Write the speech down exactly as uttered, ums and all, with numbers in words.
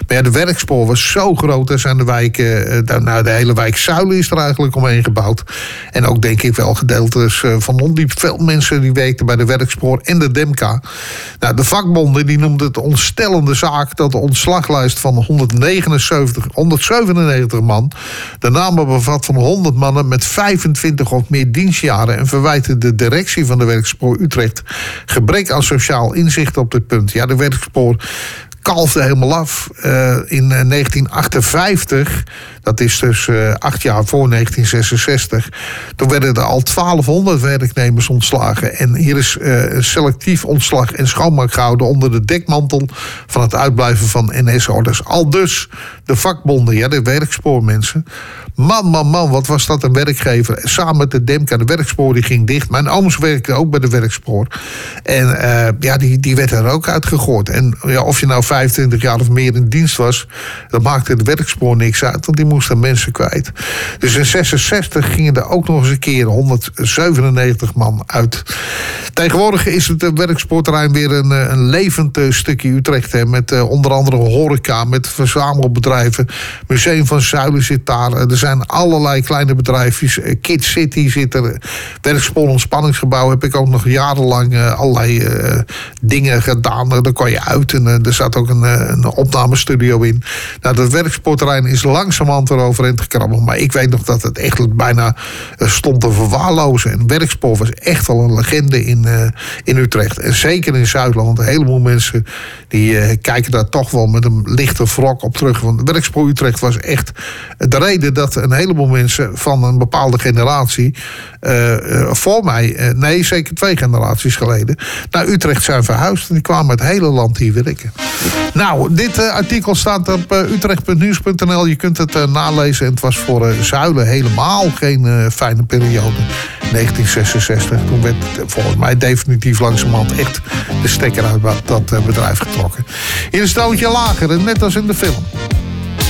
Maar ja, de werkspoor was zo groot. Er zijn de wijken, nou, de hele wijk Zuilen is er eigenlijk omheen gebouwd. En ook denk ik wel gedeeltes van Ondiep. Veel mensen die werkten bij de werkspoor en de Demka. Nou, de vakbonden die noemden het ontstellende zaak dat de ontslaglijst van honderdnegenenzeventig, honderdzevenennegentig man de namen bevat van honderd mannen met vijfentwintig of meer dienstjaren en verwijten de directie van de werkspoor Utrecht gebrek aan sociaal inzicht op dit punt. Ja, de werkspoor kalfde helemaal af. Uh, in uh, negentien achtenvijftig, dat is dus uh, acht jaar voor negentien zesenzestig... toen werden er al twaalfhonderd werknemers ontslagen. En hier is uh, selectief ontslag en schoonmaak gehouden onder de dekmantel van het uitblijven van N S-orders. Al dus de vakbonden, ja, de werkspoormensen. Man, man, man, wat was dat een werkgever. Samen met de Demka, de werkspoor, die ging dicht. Mijn ooms werkte ook bij de werkspoor. En uh, ja, die, die werd er ook uitgegooid. En ja, of je nou vijfentwintig jaar of meer in dienst was, dat maakte de werkspoor niks uit, want die moesten mensen kwijt. Dus in zesenzestig gingen er ook nog eens een keer honderdzevenennegentig man uit. Tegenwoordig is het werkspoorterrein weer een, een levend stukje Utrecht. Hè, met uh, onder andere horeca, met verzamelbedrijven. Museum van Zuilen zit daar. Er zijn allerlei kleine bedrijfjes. Kids City zit er. Werkspoor ontspanningsgebouw heb ik ook nog jarenlang uh, allerlei uh, dingen gedaan. Daar kon je uit en uh, er zat ook een, een opnamestudio in. Nou, dat werkspoorterrein is langzamerhand eroverheen gekrabbeld. Maar ik weet nog dat het echt bijna uh, stond te verwaarlozen. En werkspoor was echt wel een legende in, uh, in Utrecht. En zeker in Zuidland. Een heleboel mensen die uh, kijken daar toch wel met een lichte wrok op terug. Want werkspoor Utrecht was echt de reden dat een heleboel mensen van een bepaalde generatie uh, uh, voor mij, uh, nee, zeker twee generaties geleden, naar Utrecht zijn verhuisd. En die kwamen het hele land hier werken. Nou, dit uh, artikel staat op uh, utrecht punt nieuws punt n l. Je kunt het uh, nalezen. En het was voor uh, Zuilen helemaal geen uh, fijne periode. negentien zesenzestig. Toen werd uh, volgens mij definitief langzamerhand echt de stekker uit dat uh, bedrijf getrokken. Hier is het toontje lager, net als in de film.